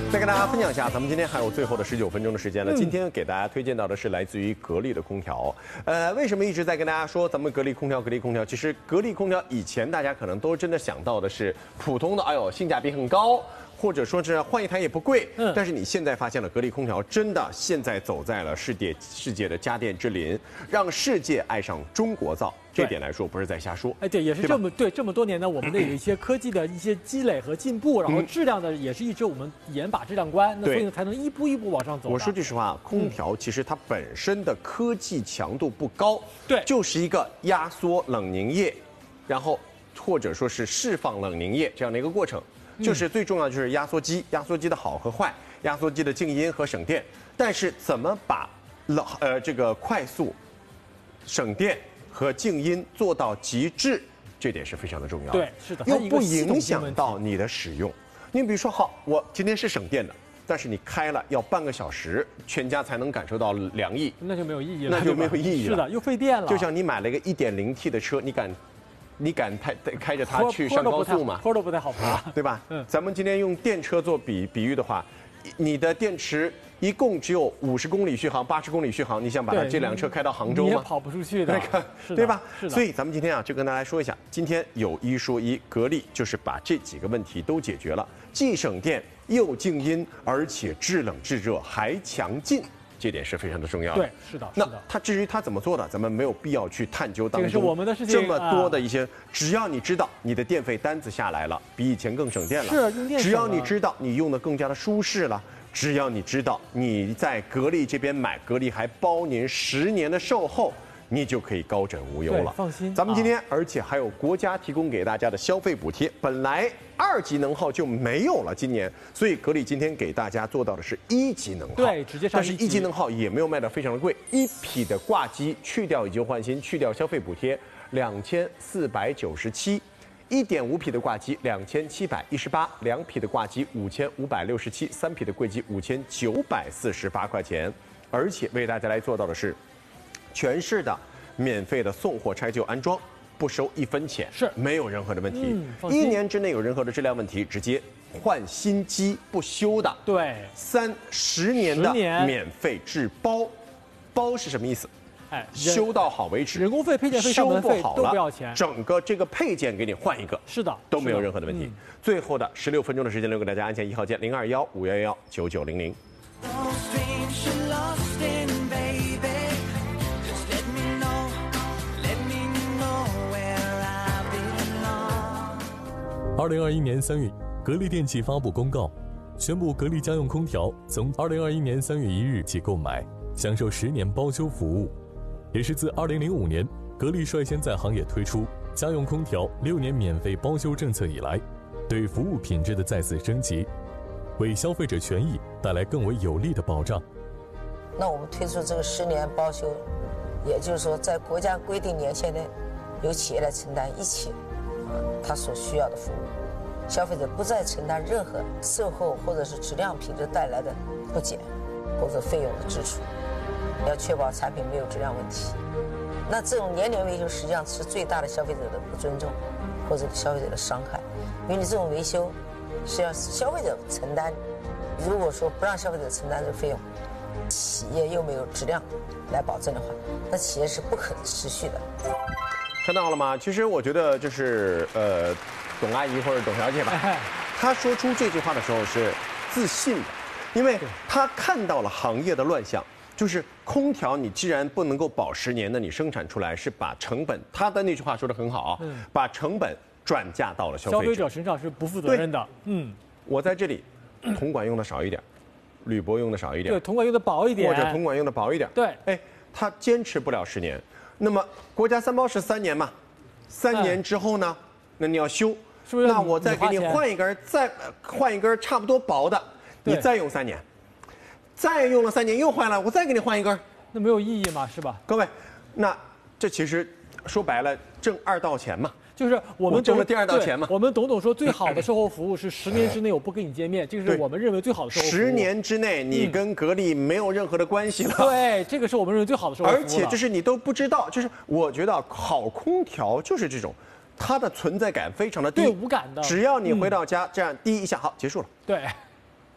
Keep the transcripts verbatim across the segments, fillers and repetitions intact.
再跟大家分享一下，咱们今天还有最后的十九分钟的时间了。 嗯、 今天给大家推荐到的是来自于格力的空调。呃，为什么一直在跟大家说咱们格力空调？格力空调，其实格力空调以前大家可能都真的想到的是普通的，哎呦，性价比很高。 或者说是换一台也不贵，嗯，但是你现在发现了格力空调真的现在走在了世界世界的家电之林，让世界爱上中国造，这点来说不是在瞎说。 哎，对，也是这么 对, 对这么多年呢，我们的有一些科技的一些积累和进步，然后质量的也是一直我们严把质量关，那所以呢才能一步一步往上走。 我说句实话，空调其实它本身的科技强度不高， 对， 就是一个压缩冷凝液，然后或者说是释放冷凝液这样的一个过程。 就是最重要的就是压缩机，压缩机的好和坏，压缩机的静音和省电。但是怎么把冷呃这个快速、省电和静音做到极致，这点是非常的重要。 对，是的， 又不影响到你的使用。你比如说，好，我今天是省电的，但是你开了要半个小时，全家才能感受到凉意， 那就没有意义了， 那就没有意义了。 是的，又费电了。 就像你买了一个 一点零 T 的车，你敢？ 你敢开开着它去上高速吗？ 坡都不太好爬， 对吧？嗯，咱们今天用电车做比比喻的话，你的电池一共只有五十公里续航、八十公里续航，你想把它这辆车开到杭州吗？ 你也跑不出去的， 对吧？ 是的。 所以咱们今天啊，就跟大家说一下，今天有一说一，格力就是把这几个问题都解决了，既省电又静音，而且制冷制热还强劲。 这点是非常的重要的。 对，是的， 那它至于它怎么做的，咱们没有必要去探究当中。 这个是我们的事情。 这么多的一些，只要你知道你的电费单子下来了，比以前更省电了。 是用电。 只要你知道你用的更加的舒适了，只要你知道你在格力这边买，格力还包您十年的售后。 你就可以高枕无忧了， 放心。 咱们今天，而且还有国家提供给大家的消费补贴，本来二级能耗就没有了，今年，所以格力今天给大家做到的是一级能耗， 对，直接上。 但是一级能耗也没有卖得非常的贵，一匹的挂机去掉以旧换新，去掉消费补贴，两千四百九十七。 一点五匹的挂机两千七百一十八，两匹的挂机五千五百六十七，三匹的柜机五千九百四十八块钱，而且为大家来做到的是。 全市的免费的送货拆旧安装，不收一分钱， 是没有任何的问题。 嗯、 一年之内有任何的质量问题，直接换新机不修的。 对， 三十年的免费质包，包是什么意思？哎，修到好为止， 人工费、配件费、上门费都不要钱， 整个这个配件给你换一个， 是的， 都没有任何的问题。嗯、最后的十六分钟的时间留给大家，按下一号键零二幺五幺幺九九零零。 二零二一年三月，格力电器发布公告，宣布格力家用空调从二零二一年三月一日起购买，享受十年包修服务，也是自二零零五年格力率先在行业推出家用空调六年免费包修政策以来，对服务品质的再次升级，为消费者权益带来更为有力的保障。 那我们推出这个十年包修，也就是说，在国家规定年限内，由企业来承担一切。 他所需要的服务，消费者不再承担任何售后或者是质量品质带来的不减或者费用的支出，要确保产品没有质量问题。那这种年年维修实际上是最大的消费者的不尊重，或者消费者的伤害，因为你这种维修是要消费者承担，如果说不让消费者承担这个费用，企业又没有质量来保证的话，那企业是不可持续的。 看到了吗？其实我觉得就是呃，董阿姨或者董小姐吧，她说出这句话的时候是自信的，因为她看到了行业的乱象，就是空调你既然不能够保十年，那你生产出来是把成本，她的那句话说得很好啊，嗯、把成本转嫁到了消费者， 消费者身上是不负责任的。嗯， 我在这里，铜管用的少一点，铝箔用的少一点， 对，铜管用的薄一点， 或者铜管用的薄一点， 对， 哎，它坚持不了十年。 那么国家三包是三年嘛，三年之后呢，那你要修， 是不是？ 那我再给你换一根，再换一根差不多薄的，你再用三年，再用了三年又坏了，我再给你换一根， 那没有意义嘛，是吧？ 各位，那这其实说白了挣二道钱嘛。 就是我们挣了第二道钱嘛。 我们董董说，最好的售后服务是十年之内我不跟你见面，这个是我们认为最好的售后服务。 十年之内你跟格力没有任何的关系了。 对，这个是我们认为最好的售后服务。 而且就是你都不知道，就是我觉得好空调就是这种，它的存在感非常的低， 对无感的。 只要你回到家，这样滴一下，好结束了。 对。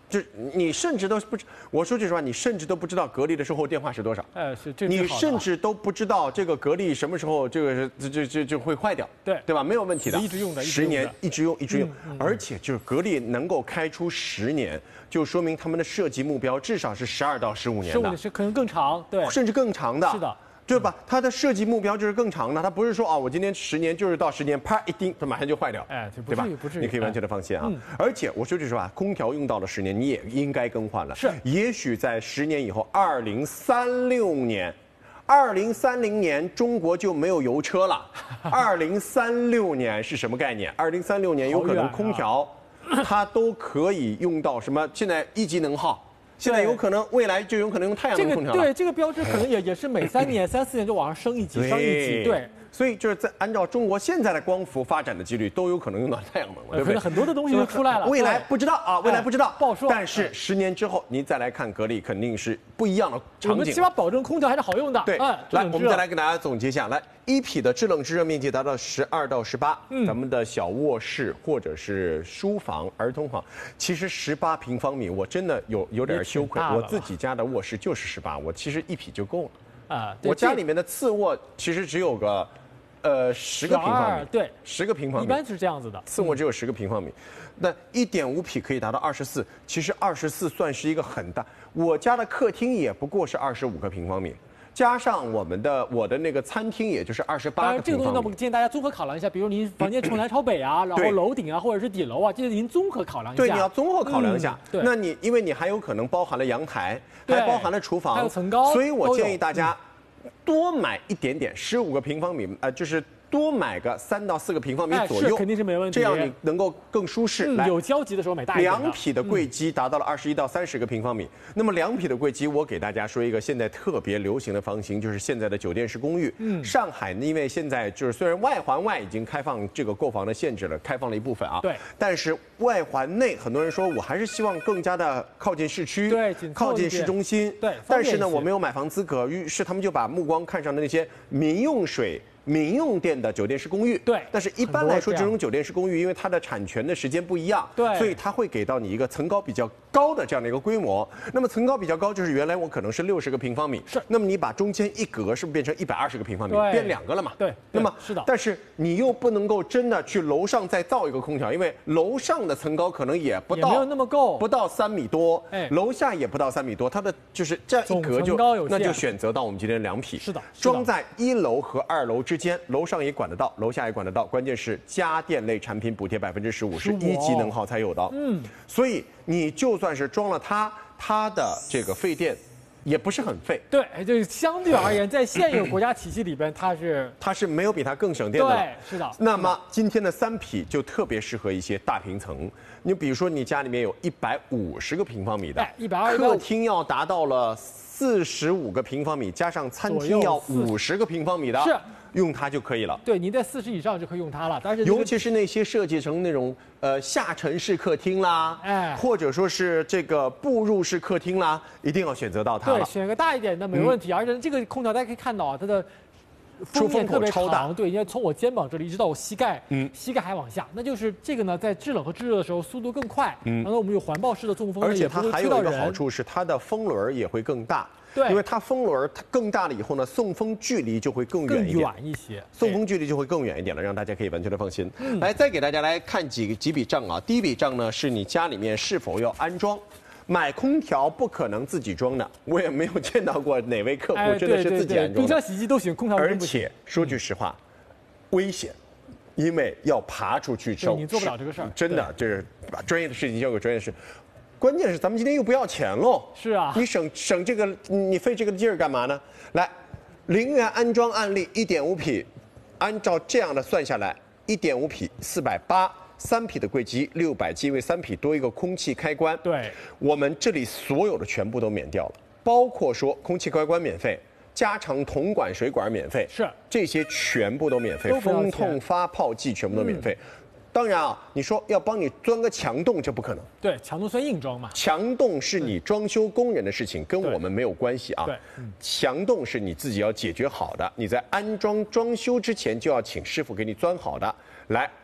就你甚至都不知，我说句实话，你甚至都不知道格力的售后电话是多少。 哎，是这你甚至都不知道这个格力什么时候这个这这这就会坏掉， 对对吧？没有问题的， 一直用的， 十年一直用一直用， 嗯嗯、 而且就是格力能够开出十年，就说明他们的设计目标至少是十二到十五年的， 十五年是可能更长，对， 甚至更长的， 是的。 对吧？它的设计目标就是更长的，它不是说啊，我今天十年就是到十年，啪一钉，它马上就坏掉， 哎， 对吧？ 不至于， 你可以完全的放心啊。 嗯、 而且我说句实话，空调用到了十年，你也应该更换了。 是， 也许在十年以后，二零三六年，二零三零年中国就没有油车了。二零三六年是什么概念？二零三六年有可能空调， 啊、 它都可以用到什么？现在一级能耗。现在有可能，未来就有可能用太阳能空调了。 这个对这个标志可能也也是每三年、三四年就往上升一级，升一级。对， 所以就是在按照中国现在的光伏发展的几率，都有可能用到太阳能了，对不对？ 很多的东西都出来了。 未来不知道啊，未来不知道， 不好说。 但是十年之后，您再来看格力，肯定是不一样的场景。 我们起码保证空调还是好用的。 对，来，我们再来给大家总结一下，来。一匹的制冷制热面积达到十二到十八，嗯，咱们的小卧室或者是书房、儿童房，其实十八平方米，我真的有有点羞愧。我自己家的卧室就是十八，我其实一匹就够了。啊，我家里面的次卧其实只有个，呃，十个平方米， 对， 十个平方米， 一般是这样子的。 次卧只有十个平方米，那一点五匹可以达到二十四，其实二十四算是一个很大。我家的客厅也不过是二十五个平方米。加上我们的我的那个餐厅，也就是二十八个平方米。 这个东西呢，我建议大家综合考量一下，比如您房间冲南朝北啊，然后楼顶啊，或者是底楼啊，这个您综合考量一下。 对，你要综合考量一下。 嗯、对， 那你因为你还有可能包含了阳台，还包含了厨房， 还有层高， 所以我建议大家多买一点点，十五个平方米，呃，就是。多买个三到四个平方米左右， 肯定是没问题。 这样你能够更舒适。 嗯、有交集的时候买大一点的。 两匹的柜机达到了二十一到三十个平方米。那么两匹的柜机，我给大家说一个现在特别流行的房型，就是现在的酒店式公寓。嗯，上海呢，因为现在就是虽然外环外已经开放这个购房的限制了，开放了一部分啊。 对。 但是外环内，很多人说我还是希望更加的靠近市区， 对， 靠近市中心。 对。 但是呢，我没有买房资格，于是他们就把目光看上了那些民用水。民用店的酒店式公寓， 对， 但是一般来说，这种酒店式公寓，因为它的产权的时间不一样， 对， 所以它会给到你一个层高比较高的这样的一个规模。那么层高比较高，就是原来我可能是六十个平方米， 是， 那么你把中间一格是不是变成一百二十个平方米，变两个了嘛？ 对， 那么是的， 但是你又不能够真的去楼上再造一个空调，因为楼上的层高可能也不到， 也没有那么够， 不到三米多， 哎， 楼下也不到三米多，它的就是这样一格就那就选择到我们今天的两匹， 是的， 装在一楼和二楼之间，楼上也管得到，楼下也管得到，关键是家电类产品补贴百分之十五，是一级能耗才有的。嗯，所以你就算是装了它，它的这个费电也不是很费。 对，就是相对而言，在现有国家体系里边，它是它是没有比它更省电的。 对，是的。 那么今天的三匹就特别适合一些大平层。你比如说，你家里面有一百五十个平方米的， 一百二， 客厅要达到了四十五个平方米，加上餐厅要五十个平方米的， 是。 用它就可以了。 对，您在四十以上就可以用它了。但是、 这个、尤其是那些设计成那种呃下沉式客厅啦，哎，或者说是这个步入式客厅啦，一定要选择到它了。 对，选个大一点的没问题。嗯、而且这个空调大家可以看到啊，它的封面特别超大， 对，因为从我肩膀这里一直到我膝盖，嗯，膝盖还往下，那就是这个呢，在制冷和制热的时候速度更快。嗯，然后我们有环抱式的送风， 而且它还有一个好处是它的风轮也会更大。 对， 因为它风轮它更大了以后呢，送风距离就会更远一点， 更远一些， 送风距离就会更远一点了，让大家可以完全的放心。嗯、来，再给大家来看几个几笔账啊。第一笔账呢，是你家里面是否要安装。买空调不可能自己装的，我也没有见到过哪位客户真的是自己安装的。哎、对对对， 冰箱、洗衣机都行，空调而且说句实话，嗯、危险，因为要爬出去收， 你做不了这个事儿。 真的，这是把专业的事情交给专业的事。关键是咱们今天又不要钱喽， 是啊， 你省省这个，你费这个劲儿干嘛呢？来，零元安装案例一点五匹，按照这样的算下来，一点五匹四百八，三匹的柜机六百七，因为三匹多一个空气开关。 对， 我们这里所有的全部都免掉了，包括说空气开关免费，加长铜管水管免费， 是这些全部都免费，风痛发泡剂全部都免费。嗯当然啊，你说要帮你钻个墙洞，这不可能。 对，墙洞算硬装嘛。 墙洞是你装修工人的事情，跟我们没有关系啊。 对，嗯、 墙洞是你自己要解决好的，你在安装装修之前就要请师傅给你钻好的。来，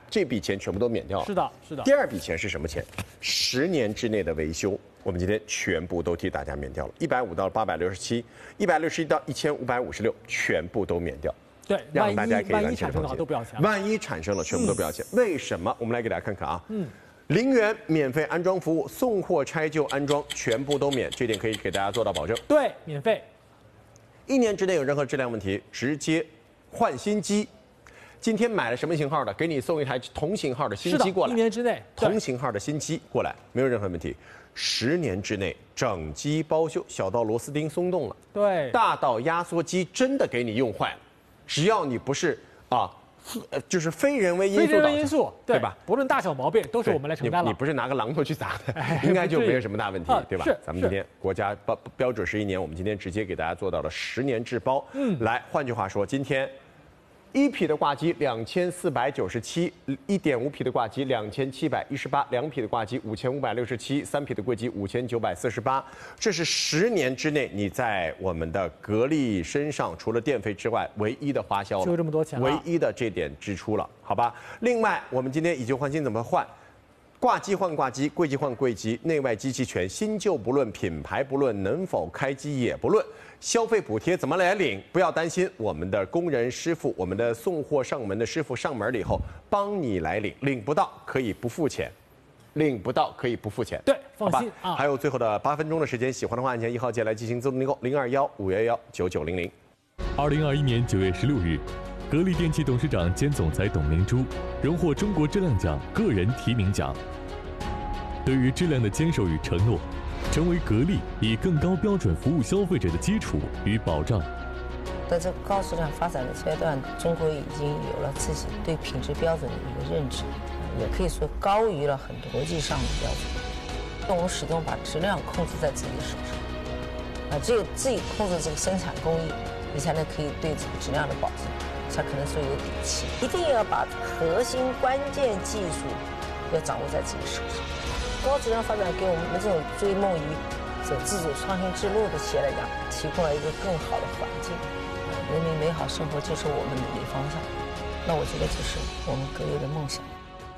这笔钱全部都免掉了。 是的，是的。 第二笔钱是什么钱？十年之内的维修，我们今天全部都替大家免掉了，一百五到八百六十七，一百六十一到一千五百五十六，全部都免掉。 对， 让大家可以万完一产生的话全放心。 都不要钱。 万一产生了，全部都不要钱。嗯、为什么？我们来给大家看看啊。嗯。零元免费安装服务，送货拆旧安装全部都免，这点可以给大家做到保证。 对，免费。 一年之内有任何质量问题，直接换新机。今天买了什么型号的，给你送一台同型号的新机过来。 一年之内， 同型号的新机过来，没有任何问题。十年之内整机包修，小到螺丝钉松动了， 对， 大到压缩机真的给你用坏了，只要你不是啊。呃，就是非人为因素导致， 非人为因素， 对吧？ 不论大小毛病，都是我们来承担了。 你不是拿个榔头去砸的，应该就没有什么大问题，对吧？ 是。 咱们今天国家标标准是一年，我们今天直接给大家做到了十年质包。嗯，来，换句话说，今天一匹的挂机两千四百九十七，一点五匹的挂机两千七百一十八，两匹的挂机五千五百六十七，三匹的柜机五千九百四十八。这是十年之内你在我们的格力身上除了电费之外唯一的花销了， 就这么多钱了， 唯一的这点支出了，好吧？另外，我们今天以旧换新怎么换？挂机换挂机，柜机换柜机，内外机器全，新旧不论，品牌不论，能否开机也不论。消费补贴怎么来领？不要担心，我们的工人师傅，我们的送货上门的师傅上门了以后，帮你来领，领不到可以不付钱，领不到可以不付钱。 对，放心啊。 还有最后的八分钟的时间，喜欢的话按键一号键来进行自动订购，零二幺五幺幺九九零零。 二零二一年九月十六日，格力电器董事长兼总裁董明珠荣获中国质量奖个人提名奖。对于质量的坚守与承诺，成为格力以更高标准服务消费者的基础与保障。 在这个高质量发展的阶段，中国已经有了自己对品质标准的一个认知，也可以说高于了很多国际上的标准。我们始终把质量控制在自己的手上，啊，只有自己控制这个生产工艺，你才能可以对这个质量的保证，才可能说有底气。一定要把核心关键技术要掌握在自己手上。高质量发展给我们这种追梦于走自主创新之路的企业来讲，提供了一个更好的环境。人民美好生活就是我们努力方向。那我觉得这是我们格力的梦想。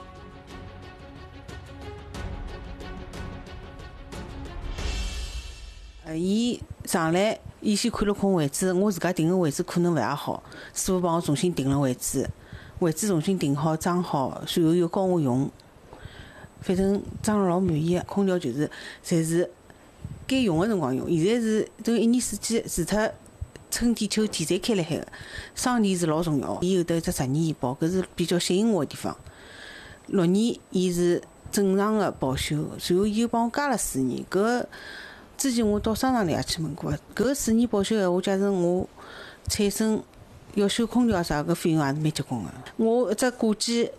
呃，伊上来，伊先看了空位置，我自家定个位置可能勿大好，师傅帮我重新定了位置，位置重新定好装好，随后又教我用。反正装了老满意，空调就是侪是该用的辰光用。现在是这个一年四季，除脱春天、秋天侪开了海个，双电是老重要。伊有得一只十年医保，搿是比较吸引我的地方。六年伊是正常的保修，随后伊又帮我加了四年。搿之前我到商场里也去问过，搿四年保修闲话，假使我产生要修空调啥，搿费用也是蛮结棍个。我一只挂机